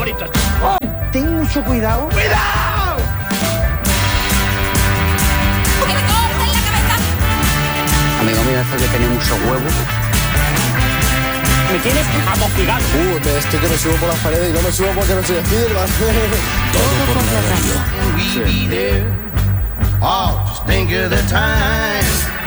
favoritos. Ten mucho cuidado. ¡Cuidado! ¡Que me corten la cabeza! Amigo mío, esto que tiene mucho huevo. Me tienes amofigado. Estoy que me subo por las paredes y no me subo porque no soy Spiderman. Todo por la radio. Oh, just think of the time.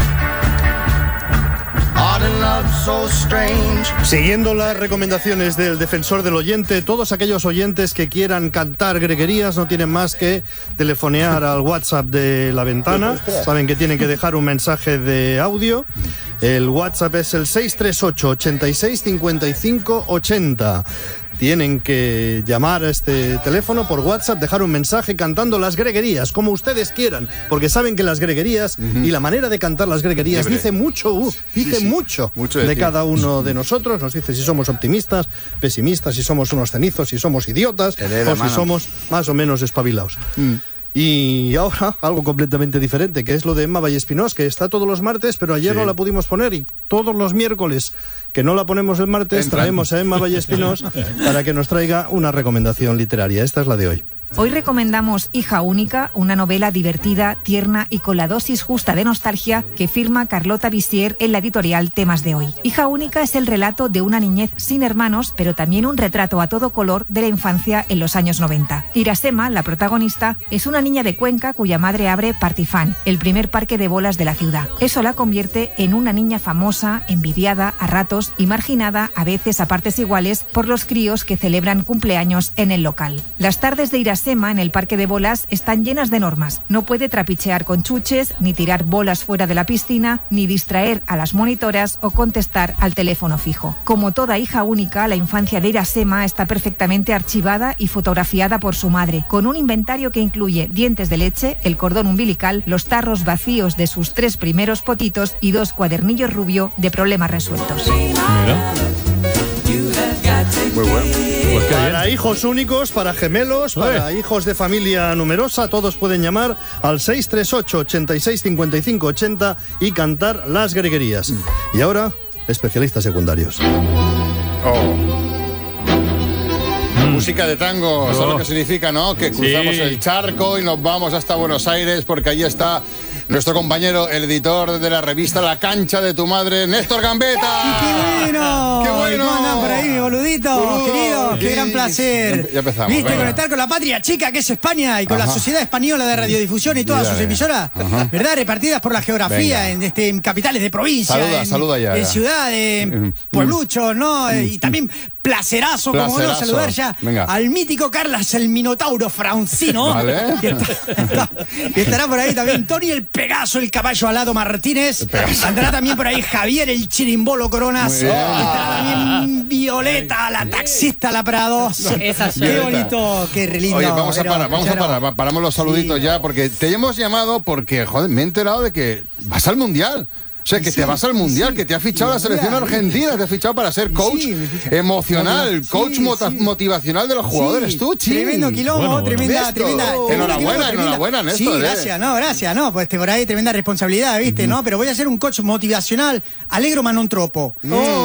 Siguiendo las recomendaciones del defensor del oyente, todos aquellos oyentes que quieran cantar greguerías no tienen más que telefonear al WhatsApp de La Ventana. Saben que tienen que dejar un mensaje de audio. El WhatsApp es el 638 86 55 80. Tienen que llamar a este teléfono por WhatsApp, dejar un mensaje cantando las greguerías, como ustedes quieran, porque saben que las greguerías y la manera de cantar las greguerías dice mucho, mucho de cada uno de nosotros. Nos dice si somos optimistas, pesimistas, si somos unos cenizos, si somos idiotas o si somos más o menos espabilados. Y ahora, algo completamente diferente, que es lo de Emma Vallespinós, que está todos los martes, pero ayer no la pudimos poner, y todos los miércoles que no la ponemos el martes, traemos a Emma Vallespinós para que nos traiga una recomendación literaria. Esta es la de hoy. Hoy recomendamos Hija única, una novela divertida, tierna y con la dosis justa de nostalgia que firma Carlota Bissier en la editorial Temas de Hoy. Hija única es el relato de una niñez sin hermanos, pero también un retrato a todo color de la infancia en los años 90. Irasema, la protagonista, es una niña de Cuenca cuya madre abre Partifán, el primer parque de bolas de la ciudad. Eso la convierte en una niña famosa, envidiada a ratos y marginada a veces a partes iguales por los críos que celebran cumpleaños en el local. Las tardes de Irasema en el parque de bolas están llenas de normas. No puede trapichear con chuches, ni tirar bolas fuera de la piscina, ni distraer a las monitoras o contestar al teléfono fijo. Como toda hija única, la infancia de Irasema está perfectamente archivada y fotografiada por su madre, con un inventario que incluye dientes de leche, el cordón umbilical, los tarros vacíos de sus 3 primeros potitos y 2 cuadernillos rubio de problemas resueltos. Mira. Muy bueno. Pues para hijos únicos, para gemelos, para hijos de familia numerosa, todos pueden llamar al 638 86 55 80 y cantar las greguerías. Y ahora, especialistas secundarios. Música de tango, ¿sabes lo que significa, no? Que cruzamos el charco y nos vamos hasta Buenos Aires porque allí está nuestro compañero, el editor de la revista La Cancha de tu Madre, Néstor Gambetta. ¡Qué bueno! ¡Qué bueno! ¿Cómo andan por ahí, mi boludito? Querido, qué gran placer. Ya empezamos. ¿Viste? Venga. Conectar con la patria chica que es España y con la Sociedad Española de Radiodifusión y todas sus emisoras, ¿verdad? Repartidas por la geografía, en capitales de provincia, Saluda ya. En ciudades, en puebluchos, ¿no? Y también placerazo, como no, saludar ya al mítico Carlas el Minotauro Francino. Vale. Que estará por ahí también Tony el Pegaso, el caballo alado Martínez. Andará también por ahí Javier el Chirimbolo Coronas. Estará también Violeta, la taxista La Prado. Qué bonito, qué re lindo. Oye, vamos a parar, paramos los saluditos ya, porque te hemos llamado porque, joder, me he enterado de que vas al Mundial. O sea, que te vas al Mundial, que te ha fichado la selección argentina, te ha fichado para ser coach emocional, coach motivacional de los jugadores. Tú, tremendo quilombo, tremenda. Enhorabuena, Néstor. Sí, gracias, no, pues por ahí tremenda responsabilidad, ¿viste? No, pero voy a ser un coach motivacional, alegro ma non troppo.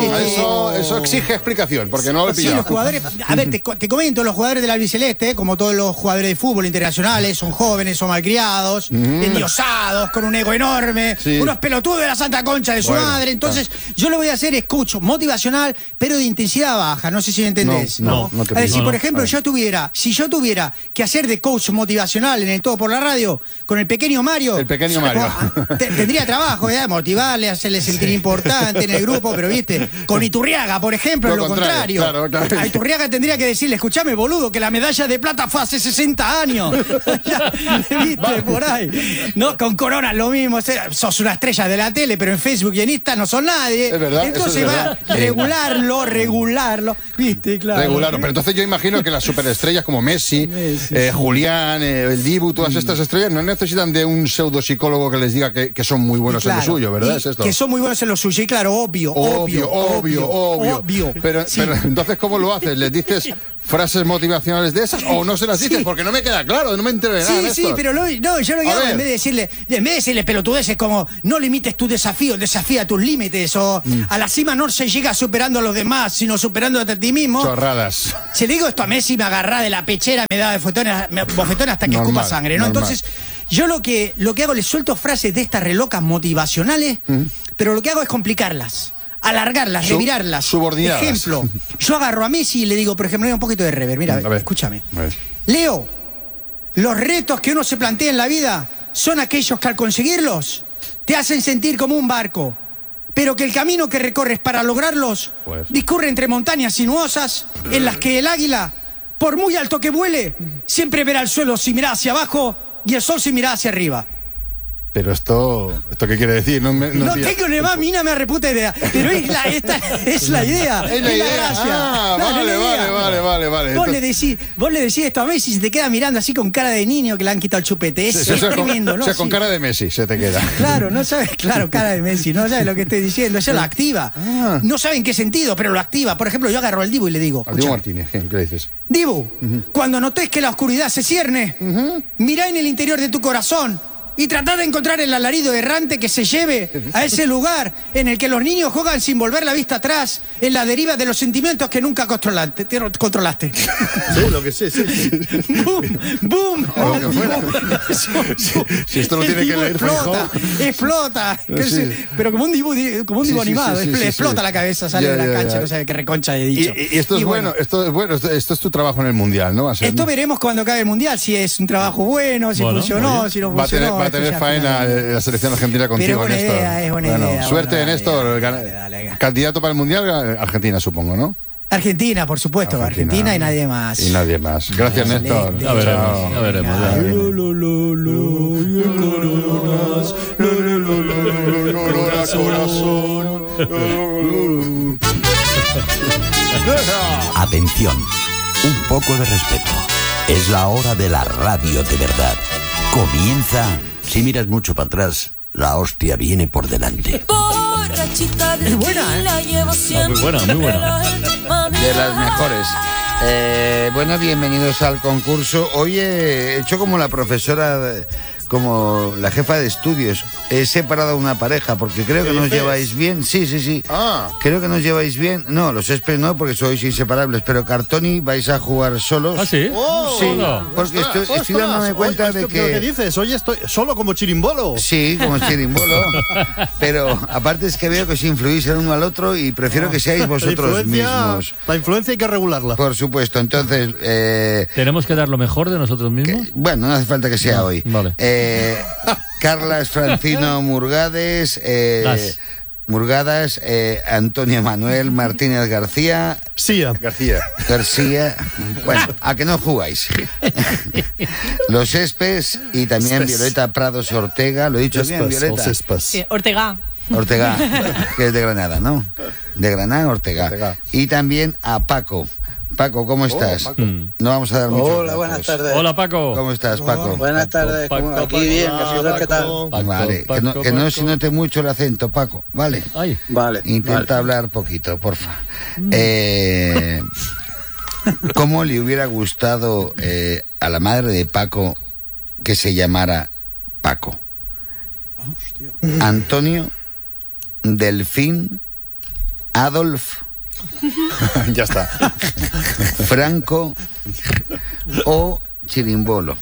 Eso exige explicación, porque no lo he pillado. Sí, los jugadores, a ver, te comento, los jugadores del albiceleste, como todos los jugadores de fútbol internacionales, son jóvenes, son malcriados, endiosados, con un ego enorme, unos pelotudos de la Santa Concha de su madre. Entonces, yo lo voy a hacer es coach motivacional, pero de intensidad baja. No sé si me entendés. No te a ver, si por ejemplo si yo tuviera que hacer de coach motivacional en el Todo por la Radio con el pequeño Mario. Tendría trabajo, motivarle, hacerle sentir importante en el grupo, pero viste, con Iturriaga, por ejemplo, lo contrario. Claro. A Iturriaga tendría que decirle, escuchame, boludo, que la medalla de plata fue hace 60 años. ¿Viste? Por ahí. No, con Corona lo mismo, sos una estrella de la tele, pero en Facebook y en Insta no son nadie. Es verdad. Entonces va a regularlo. ¿Viste? Claro. Regularlo. Pero entonces yo imagino que las superestrellas como Messi, Julián, el Dibu, todas estas estrellas no necesitan de un pseudopsicólogo que les diga que son muy buenos en lo suyo, ¿verdad? ¿Es esto? Que son muy buenos en lo suyo, y claro, obvio. Pero entonces, ¿cómo lo haces? ¿Les dices frases motivacionales de esas o no se las dices? Sí. Porque no me queda claro, no me entero de nada. Sí, pero yo lo que A hago, ver. en vez de decirle pelotudeces como no limites tu desafío, desafía tus límites, o a la cima no se llega superando a los demás, sino superándote a ti mismo. Chorradas. Si le digo esto a Messi, me agarra de la pechera, me da bofetón hasta que escupa sangre, ¿no? Normal. Entonces, yo lo que hago, le suelto frases de estas relocas motivacionales, pero lo que hago es complicarlas, alargarlas, revirarlas. Subordinadas. Ejemplo, yo agarro a Messi y le digo, por ejemplo, un poquito de rever, mira, A ver. escúchame. A ver. Leo, los retos que uno se plantea en la vida son aquellos que al conseguirlos te hacen sentir como un barco, pero que el camino que recorres para lograrlos Pues. discurre entre montañas sinuosas en las que el águila, por muy alto que vuele, siempre verá el suelo si mira hacia abajo y el sol si mira hacia arriba. Pero ¿esto qué quiere decir? No Tengo ni más mina reputa idea, pero esta es la idea, Es la idea. gracia. Ah, Claro, es la idea. vale. Vos le decís esto a Messi y se te queda mirando así con cara de niño que le han quitado el chupete. Es tremendo, ¿no? O sea, con Sí. cara de Messi se te queda. Claro, no sabes, cara de Messi, no sabes lo que estoy diciendo, eso lo activa. No sabe en qué sentido, pero lo activa. Por ejemplo, yo agarro al Dibu y le digo, Al Diego escúchame, Martínez, ¿qué le dices? Dibu, cuando notes que la oscuridad se cierne, mirá en el interior de tu corazón y tratá de encontrar el alarido errante que se lleve a ese lugar en el que los niños juegan sin volver la vista atrás en la deriva de los sentimientos que nunca controlaste. Sí, lo que sí. ¡Boom! ¡Boom! O lo que fuera. Si esto lo El tiene que Dibu leer explota. Sí. Pero como un Dibu Sí, animado, sí, le explota la cabeza, sale Ya, de la ya, cancha, ya. no sabe qué reconcha he dicho. Y esto es bueno, esto es tu trabajo en el Mundial, ¿no? Va a ser, Esto ¿no? veremos cuando acabe el Mundial, si es un trabajo bueno, si funcionó, si no Va a funcionó. tener esto ya faena finalmente. la selección argentina contigo, buena Néstor. idea, es buena idea. Suerte, Bueno, Néstor. dale. Candidato para el Mundial, Argentina, supongo, ¿no? Argentina, por supuesto, Argentina y nadie más. Y nadie más. Gracias, Néstor. Excelente. Ya veremos, Chao. ya veremos. ya veremos. Atención, un poco de respeto. Es la hora de la radio de verdad. Comienza. Si miras mucho para atrás, la hostia viene por delante. Borrachita de Es buena, ti, la llevo siempre. muy buena, muy buena. De las mejores. Bueno, bienvenidos al concurso. Hoy he hecho como la profesora, como la jefa de estudios. He separado a una pareja porque creo que nos lleváis bien. Sí. Ah. Creo que nos lleváis bien. No, los Espes no, porque sois inseparables. Pero Cartoni vais a jugar solos. ¿Ah, sí? Sí, Hola. porque estoy dándome cuenta de ¿Pero qué que... dices? Hoy estoy solo como chirimbolo. Sí, como chirimbolo. Pero aparte es que veo que os influís el uno al otro y prefiero que seáis vosotros mismos. La influencia hay que regularla. Por supuesto, entonces... ¿Tenemos que dar lo mejor de nosotros mismos? bueno, no hace falta que sea hoy. Vale. Carlas Francino Murgades, Gas. Murgadas, Antonio Manuel Martínez García. García. Bueno, a que no jugáis. Los Espes y también Espes. Violeta Prados Ortega. ¿Lo he dicho bien, Violeta? Ortega. Ortega, que es de Granada, ¿no? De Granada, Ortega. Y también a Paco. Paco, ¿cómo estás? Paco. No vamos a dar mucho. Hola, buenas tardes. Hola, Paco. ¿Cómo estás, Paco? Buenas tardes, Paco, aquí Paco. bien, Casillas, ¿qué tal? Paco, Vale, Paco, que no Paco. se note mucho el acento, Paco, ¿vale? Ay, Vale. Intenta hablar poquito, porfa. ¿Cómo le hubiera gustado a la madre de Paco que se llamara Paco? Antonio, Delfín, Adolf, Ya está. Franco o Chirimbolo.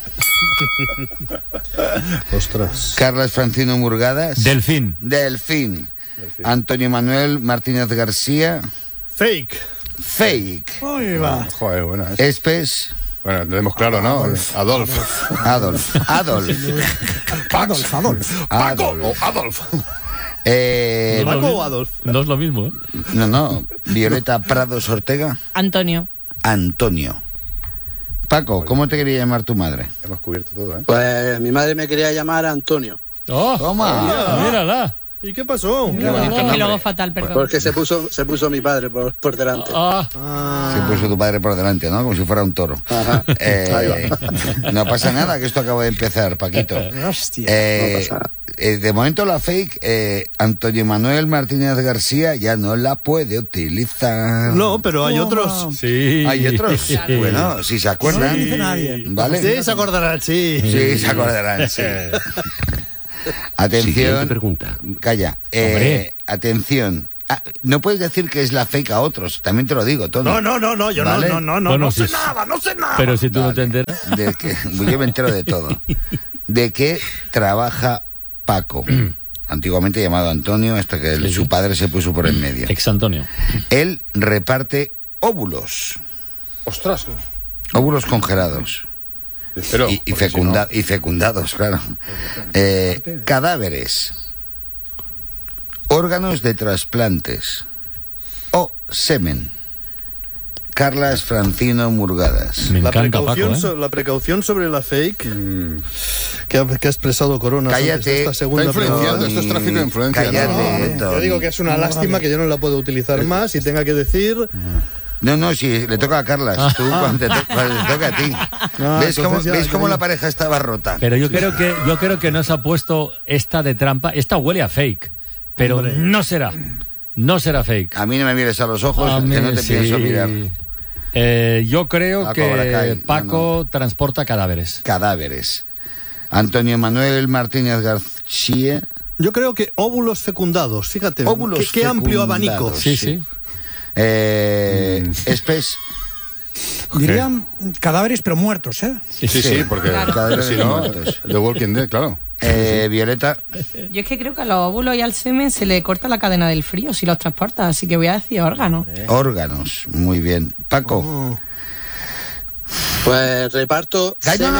Ostras. Carlas Francino Murgadas. Delfín. Delfín. Antonio Manuel Martínez García. Fake. Fake. Ahí va. Joder, bueno. Espes. Bueno, lo vemos claro, ¿no? Adolf. Adolf. Paco o Adolf. ¿Paco o Adolf? No es lo mismo, ¿eh? No. Violeta Prados Ortega. Antonio. Antonio. Paco, ¿cómo te quería llamar tu madre? Hemos cubierto todo, ¿eh? Pues mi madre me quería llamar Antonio, ¡Oh! Toma. ¡Mírala! ¿Y qué pasó? Y luego fatal, perdón. porque se puso mi padre por delante. ¡Ah! Se puso tu padre por delante, ¿no? Como si fuera un toro. Ajá. No pasa nada, que esto acaba de empezar, Paquito. Hostia. Eh, No pasa de momento la fake, Antonio Manuel Martínez García ya no la puede utilizar. No, pero hay otros. Sí. Hay otros. Bueno, si se acuerdan. No lo dice nadie. ¿Vale? Sí, se acordarán, sí. Sí, se acordarán, sí. Atención. Siguiente pregunta. Calla. Atención. No puedes decir que es la fake a otros, también te lo digo, Tony. No, yo ¿Vale? no sé nada. Pero si tú no te enteras. Yo me entero de todo. ¿De qué trabaja Paco? Antiguamente llamado Antonio, hasta que su padre se puso por en medio. Ex Antonio. Él reparte óvulos. Ostras. Óvulos congelados. Pero, Y fecundados, claro. Cadáveres. Órganos de trasplantes o semen. Carlas Francino Murgadas. Me La encanta precaución, Paco, ¿eh? la precaución sobre la fake que ha expresado Corona. Cállate. Esta segunda Está influenciando, pregunta. esto es tráfico de influencia. Cállate, Yo Tony. digo que es una lástima que yo no la puedo utilizar más y tenga que decir. No, si le toca a Carlas, tú cuando te toca a ti. ¿Ves cómo la pareja estaba rota? Pero yo creo que nos ha puesto esta de trampa. Esta huele a fake. Pero no será. No será fake. A mí no me mires a los ojos, que no te pienso mirar. Yo creo Paco que Bracay, Paco transporta cadáveres. Cadáveres. Antonio Manuel Martínez García. Yo creo que óvulos fecundados, fíjate. Óvulos qué amplio fecundados. abanico. Sí. Espes. Dirían cadáveres, pero muertos, ¿eh? Sí, porque Cadáveres si no, muertos. The Walking Dead, claro. Violeta. Yo es que creo que a los óvulos y al semen se le corta la cadena del frío si los transporta, así que voy a decir órganos. Órganos. Muy bien. Paco. Pues reparto.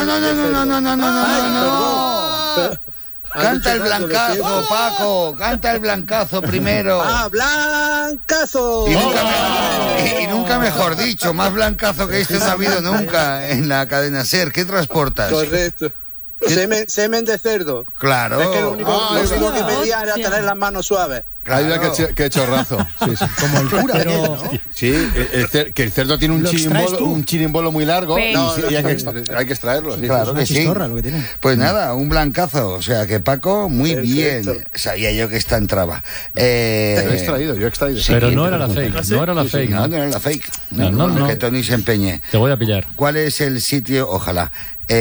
No. Canta el blancazo, Paco. Canta el blancazo primero. ¡Blancazo! Y nunca mejor dicho, más blancazo que este no ha habido nunca en la cadena SER. ¿Qué transportas? Correcto. Semen de cerdo. Claro. Es que lo único que pedía era tener las manos suaves. Ahí va que chorrazo. Sí. Como el cura, pero... Sí, que el cerdo tiene un chirimbolo muy largo y hay que extraerlo. Sí. Claro que sí. Chistorra, lo que tiene. Pues nada, un blancazo. O sea que Paco, muy Perfecto. bien. Sabía yo que esta entraba. Yo he extraído. Pero no era la fake. No era la fake. No, ¿no? no era la fake. No. Que Tony se empeñe. Te voy a pillar. ¿Cuál es el sitio? Ojalá.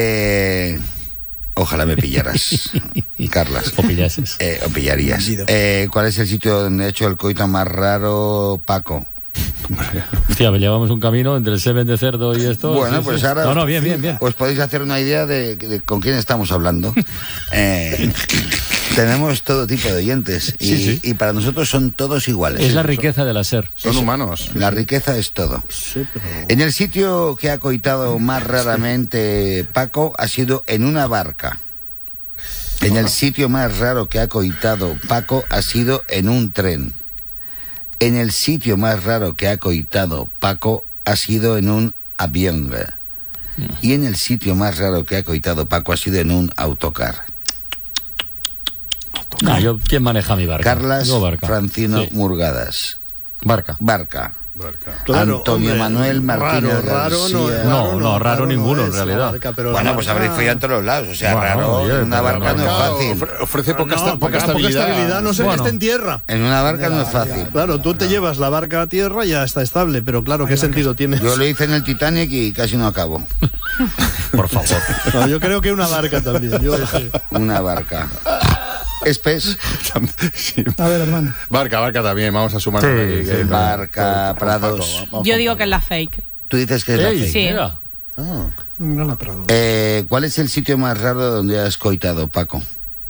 Ojalá me pillaras, Carlas. O pillases. O pillarías. ¿Cuál es el sitio donde he hecho el coito más raro, Paco? Hostia, llevamos un camino entre el semen de cerdo y esto. Bueno, sí, pues sí. ahora... No, bien. Os podéis hacer una idea de con quién estamos hablando. Tenemos todo tipo de oyentes y para nosotros son todos iguales. Es la riqueza de la SER. Son humanos. La riqueza es todo. En el sitio que ha coitado más raramente Paco ha sido en una barca. En el sitio más raro que ha coitado Paco ha sido en un tren. En el sitio más raro que ha coitado Paco ha sido en un avión. Y en el sitio más raro que ha coitado Paco ha sido en un autocar. ¿Quién maneja mi barca? Carlas Yo, barca. Francino Sí. Murgadas. Barca. Claro, Antonio hombre, Manuel Martínez raro García. raro ninguno, en es realidad. la barca, pero Bueno, la pues barca- habréis follado en todos los lados. O sea, Bueno, raro, oye, en una pero barca no es fácil. Ofrece poca poca estabilidad, no sé que esté en tierra. En una barca no es fácil. Claro, tú te llevas la barca a tierra y ya está estable, pero claro, ¿qué sentido tiene? Yo lo hice en el Titanic y casi no acabo. Por favor. No, yo creo que una barca también. Una barca. Espes. A ver, hermano. Barca también, vamos a sumar. Barca, Prados. Yo digo que es la fake. Tú dices que es la fake. Sí. Mira. No la Prado. ¿Cuál es el sitio más raro donde has coitado, Paco?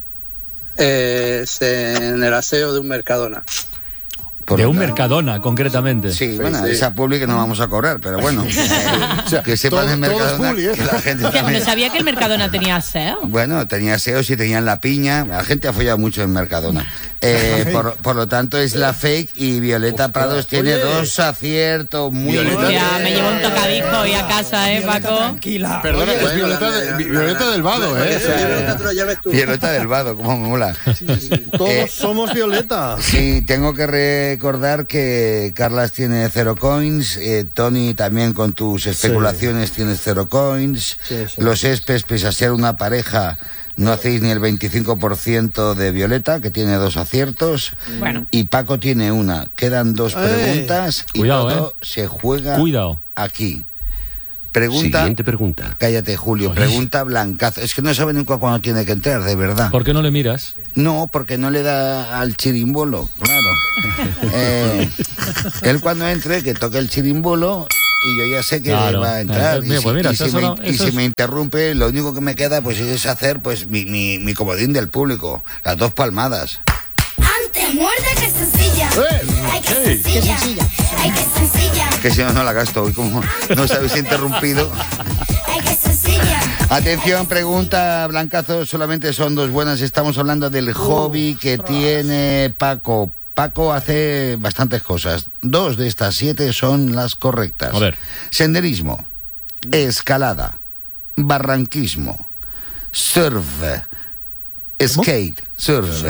En el aseo de un Mercadona. De un Mercadona, concretamente. Sí, bueno, esa publi que no vamos a cobrar, pero bueno. Que sepan en Mercadona que la gente Que no también... sabía que el Mercadona tenía aseo. Bueno, tenía aseos y tenían la piña. La gente ha follado mucho en Mercadona. Por lo tanto, es la fake y Violeta Prados tiene dos aciertos muy Ya, me llevo un tocadisco hoy a casa, Paco. Tranquila. Perdona, es Violeta del Vado, Violeta del Vado, como me mola. Todos somos Violeta. Sí, tengo que recordar que Carlas tiene 0 coins, Tony también con tus especulaciones tienes 0 coins, los Espes, pese a ser una pareja No hacéis ni el 25% de Violeta, que tiene 2 aciertos. Bueno. Y Paco tiene una. Quedan 2 preguntas y Cuidado, todo se juega aquí. Pregunta. Siguiente pregunta. Cállate, Julio. Pregunta Blancazo. Es que no sabe nunca cuándo tiene que entrar, de verdad. ¿Por qué no le miras? No, porque no le da al chirimbolo, claro. Él cuando entre, que toque el chirimbolo y yo ya sé que Claro. va a entrar. Mira, pues mira, Y si me interrumpe, lo único que me queda pues es hacer pues mi comodín del público. Las 2 palmadas. Antes muerde que sencilla. Ay, que sencilla. Ay, que sencilla. Que si no la gasto hoy, como no os habéis interrumpido. Ay, que sencilla. Atención, pregunta Blancazo, solamente son 2 buenas. Estamos hablando del hobby que tiene Paco. Paco hace bastantes cosas. 2 de estas 7 son las correctas. A ver. Senderismo, escalada, barranquismo, surf, skate, surf.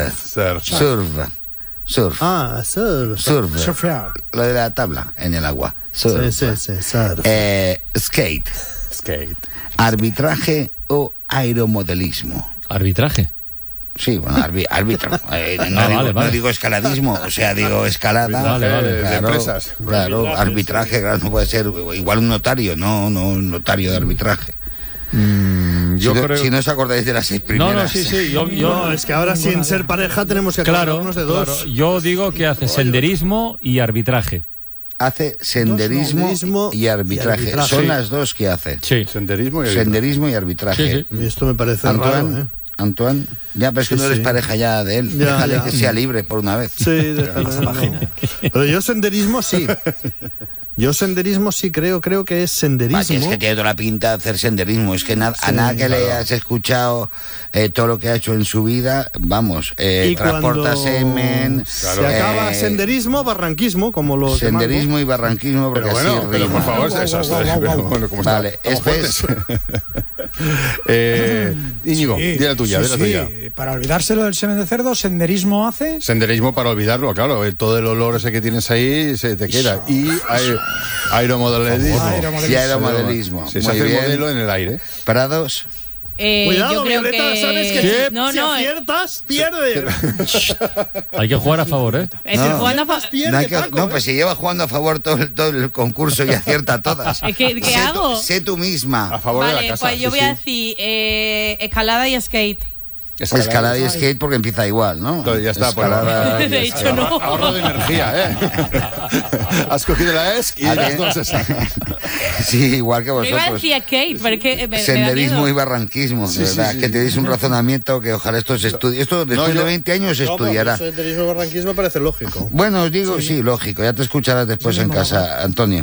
Ah, surf. Surf. Lo de la tabla en el agua. Surf. Sí, surf. Skate. Arbitraje o aeromodelismo. ¿Arbitraje? Sí, bueno, árbitro. No digo escaladismo, o sea, digo escalada. Vale. Claro, de empresas. Claro, arbitraje, claro, no puede ser igual un notario, no un notario de arbitraje. Yo creo... Si no os acordáis de las 6 primeras. Sí. No, es que ahora sin ser pareja tenemos que acordarnos de 2. Claro. Yo digo que hace senderismo y arbitraje. Hace senderismo y arbitraje. Son las 2 que hace. Sí. Senderismo y arbitraje. Y esto me parece raro, Antoine, ya, pero es que no eres pareja ya de él. Déjale que sea libre por una vez. Sí, déjale. Pero yo senderismo sí. Yo senderismo sí creo que es senderismo. Es que tiene toda la pinta de hacer senderismo. Es que a nada que le hayas escuchado todo lo que ha hecho en su vida, vamos, transporta semen. Se acaba senderismo, barranquismo, como los senderismo y barranquismo, porque pero bueno, así pero por favor, vale, Espes. Íñigo, di la tuya. Para olvidárselo del semen de cerdo, senderismo hace. Senderismo para olvidarlo, claro. Todo el olor ese que tienes ahí se te queda. Y aeromodelismo. Se hace el modelo en el aire. Parados. Cuidado, yo creo Violeta, que... sabes que si aciertas, pierdes. Hay que jugar a favor, ¿eh? Pues si lleva jugando a favor todo el concurso y acierta todas. ¿Qué hago? Sé tú misma. A favor de la casa. Pues yo voy a decir escalada y skate. Escalada y skate porque empieza igual, ¿no? Entonces ya está. De hecho, no. Ahorro de energía, ¿eh? Has cogido la ESC y las 2 esas. Sí, igual que vosotros. Yo iba a decir skate, porque senderismo y barranquismo, de verdad. Que tenéis un razonamiento que ojalá esto se estudie. Esto después de 20 años se estudiará. Senderismo y barranquismo parece lógico. Bueno, os digo, sí, lógico. Ya te escucharás después en casa, Antonio.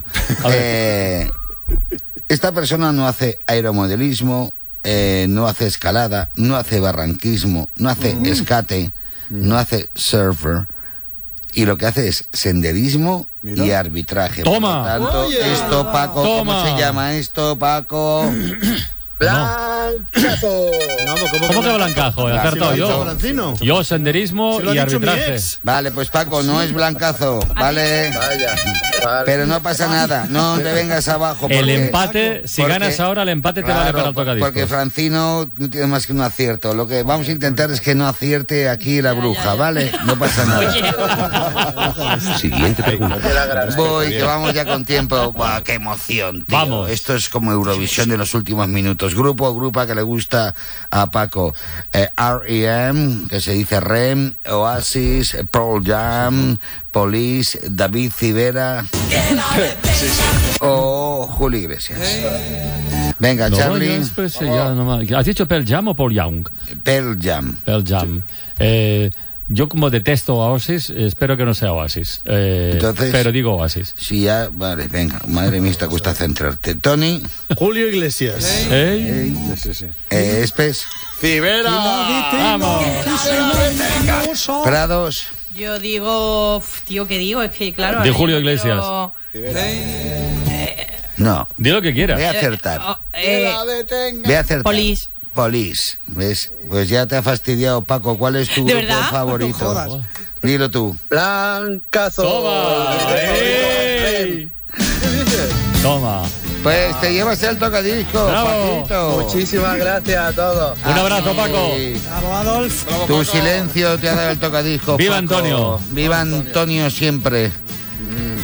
Esta persona no hace aeromodelismo, no hace escalada, no hace barranquismo, no hace escate, no hace surfer, y lo que hace es senderismo y arbitraje. ¡Toma! Por lo tanto, esto, Paco, ¿cómo se llama esto, Paco? Blancazo. ¿Cómo que blancazo? He acertado yo. Yo senderismo y arbitraje. Vale, pues Paco, no es blancazo, ¿vale? Vaya. Pero no pasa nada, no te vengas abajo. El empate, si ganas ahora, el empate te vale para el tocadiscos. Porque Francino no tiene más que un acierto. Lo que vamos a intentar es que no acierte aquí la bruja, ¿vale? No pasa nada. Siguiente pregunta. Voy, que vamos ya con tiempo. Buah, qué emoción, tío. Vamos. Esto es como Eurovisión de los últimos minutos. Grupa que le gusta a Paco. R.E.M., que se dice REM, Oasis, Pearl Jam, Police, David Civera o Julio Iglesias. Venga, No, Charlie. ¿Has dicho Pearl Jam o Paul Young? Pearl Jam. Pearl Jam. Yo como detesto a Oasis, espero que no sea Oasis. Entonces, pero digo Oasis. Sí, ya, vale, venga. Madre mía, te cuesta centrarte. Tony. Julio Iglesias. Espes. Civera. Vamos. Prados. Yo digo, tío, ¿qué digo? Es que claro. De Julio Iglesias. No. Di lo que quieras. Voy a acertar. Voy a acertar. Police. ¿Ves? Pues ya te ha fastidiado, Paco. ¿Cuál es tu grupo favorito? No Dilo tú. Blancazo. Toma. Toma. Pues te llevas el tocadisco, Bravo. Paquito. Muchísimas gracias a todos. Un abrazo, Paco. Bravo, Adolf. Tu silencio te ha dado el tocadisco. Viva Paco. Antonio. Viva Antonio siempre.